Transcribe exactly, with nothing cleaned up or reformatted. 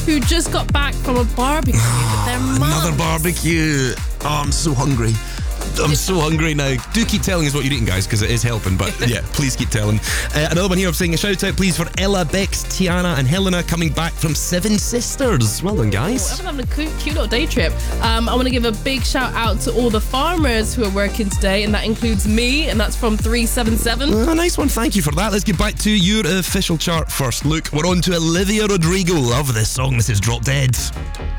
who just got back from a barbecue with their mum. Another barbecue. Oh, I'm so hungry. I'm so hungry now. Do keep telling us what you're eating, guys, because it is helping. But yeah, please keep telling. Uh, another one here, I'm saying a shout out, please, for Ella, Bex, Tiana, and Helena coming back from Seven Sisters. Well done, guys. Oh, I'm having a cute, cute little day trip. Um, I want to give a big shout out to all the farmers who are working today, and that includes me, and that's from three seven seven. Uh, nice one. Thank you for that. Let's get back to your official chart first. Look, we're on to Olivia Rodrigo. Love this song. This is Drop Dead.